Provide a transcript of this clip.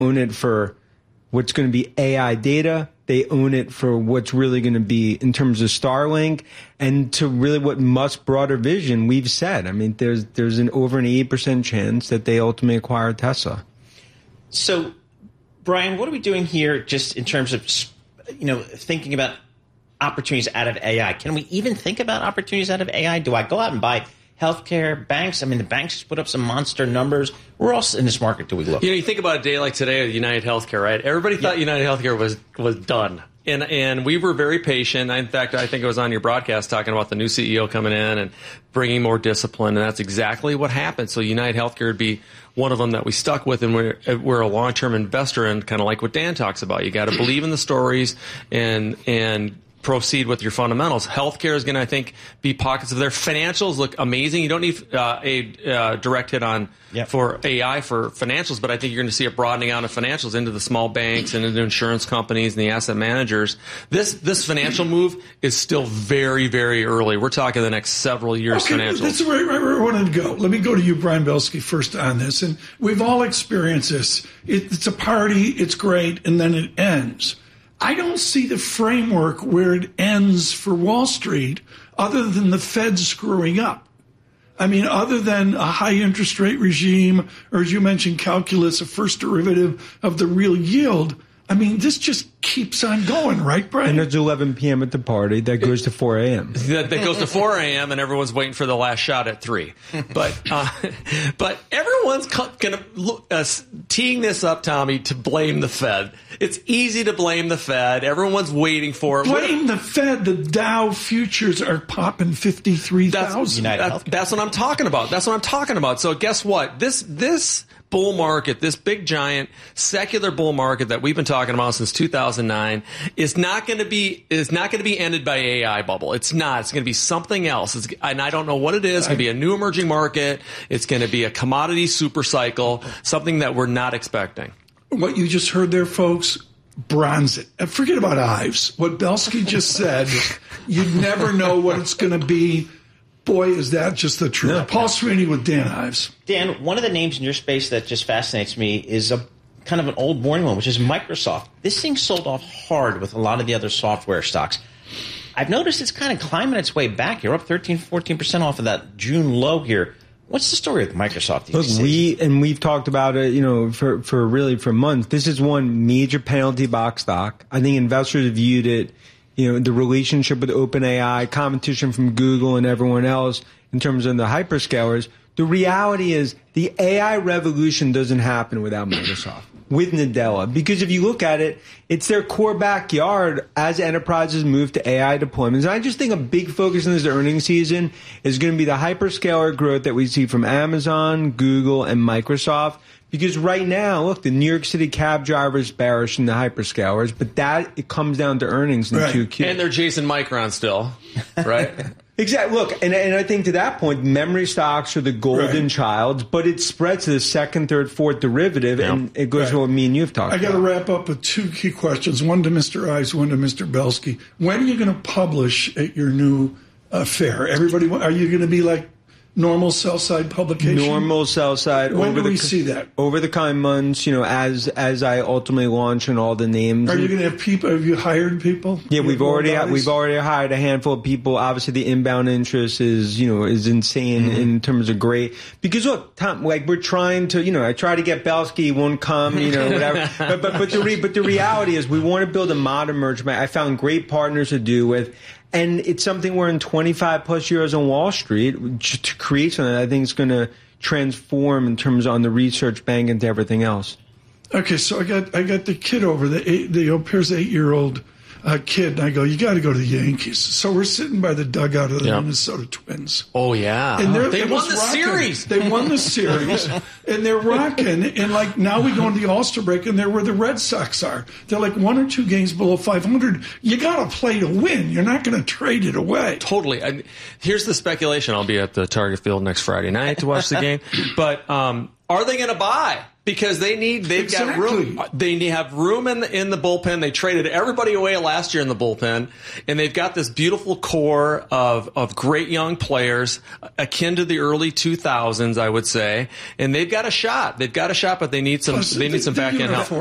own it for what's going to be AI data. They own it for what's really going to be in terms of Starlink, and to really what Musk's broader vision. We've said, I mean, there's an over an 80% chance that they ultimately acquire Tesla. So, Brian, what are we doing here just in terms of, thinking about opportunities out of AI? Can we even think about opportunities out of AI? Do I go out and buy healthcare, banks? I mean, the banks just put up some monster numbers. Where else in this market do we look? You think about a day like today with United Healthcare, right? Everybody thought United Healthcare was done. And we were very patient. In fact, I think it was on your broadcast talking about the new CEO coming in and bringing more discipline, and that's exactly what happened. So United Healthcare would be one of them that we stuck with, and we're a long-term investor, and kind of like what Dan talks about. You got to believe in the stories and proceed with your fundamentals. Healthcare is going to, I think, be pockets of their financials look amazing. You don't need a direct hit on for AI for financials, but I think you're going to see a broadening out of financials into the small banks and into insurance companies and the asset managers. This financial move is still very, very early. We're talking the next several years financials. That's right where I wanted to go. Let me go to you, Brian Belsky, first on this. And we've all experienced this. It's a party, it's great, and then it ends. I don't see the framework where it ends for Wall Street other than the Fed screwing up. I mean, other than a high interest rate regime, or as you mentioned, calculus, a first derivative of the real yield. I mean, this just keeps on going, right, Brian? And it's 11 p.m. at the party. That goes to 4 a.m. That goes to 4 a.m. and everyone's waiting for the last shot at 3. But everyone's teeing this up, Tommy, to blame the Fed. It's easy to blame the Fed. Everyone's waiting for it. Blame the Fed. The Dow futures are popping 53,000. That's what I'm talking about. So guess what? This bull market, this big giant secular bull market that we've been talking about since 2009 is not going to be ended by AI bubble. It's not. It's going to be something else. And I don't know what it is. It's going to be a new emerging market. It's going to be a commodity super cycle, something that we're not expecting. What you just heard there, folks, bronze it. And forget about Ives. What Belsky just said, you'd never know what it's going to be. Boy, is that just the truth. Yeah. Paul Sweeney with Dan Ives. Dan, one of the names in your space that just fascinates me is a kind of an old boring one, which is Microsoft. This thing sold off hard with a lot of the other software stocks. I've noticed it's kind of climbing its way back. You're up 13, 14% off of that June low here. What's the story with Microsoft these days? We've talked about it, for months. This is one major penalty box stock. I think investors have viewed it, the relationship with OpenAI, competition from Google and everyone else in terms of the hyperscalers. The reality is the AI revolution doesn't happen without Microsoft, with Nadella. Because if you look at it, it's their core backyard as enterprises move to AI deployments. And I just think a big focus in this earnings season is going to be the hyperscaler growth that we see from Amazon, Google, and Microsoft. Because right now, look, the New York City cab drivers bearish in the hyperscalers, but it comes down to earnings in 2Q. And they're Jason Micron still, right? Exactly. Look, and I think to that point, memory stocks are the golden child, but it spreads to the second, third, fourth derivative, and it goes to what me and you've talked about. I got to wrap up with 2 key questions, one to Mr. Ives, one to Mr. Belsky. When are you going to publish at your new fair? Everybody, are you going to be like normal sell-side publication? Normal sell-side. When do we see that? Over the coming months, as I ultimately launch and all the names. Are you going to have people? Have you hired people? Yeah, we've already hired a handful of people. Obviously, the inbound interest is insane in terms of great. Because look, Tom, we're trying to, I try to get Belsky, he won't come, whatever. but the reality is we want to build a modern merchant. I found great partners to do with. And it's something we're in 25 plus years on Wall Street to create something that I think is going to transform in terms on the research bank and to everything else. Okay, so I got the kid over, the Au Pair's 8-year-old kid, and I go, you got to go to the Yankees. So we're sitting by the dugout of the Minnesota Twins. Oh, yeah. And they won the series. They won the series, and they're rocking. And, now we go into the All-Star break, and they're where the Red Sox are. They're 1 or 2 games below 500. You got to play to win. You're not going to trade it away. Totally. Here's the speculation. I'll be at the Target Field next Friday night to watch the game. But are they going to buy? Because they've got room. They have room in the bullpen. They traded everybody away last year in the bullpen, and they've got this beautiful core of great young players akin to the early 2000s, I would say. And they've got a shot. But they need some back end help.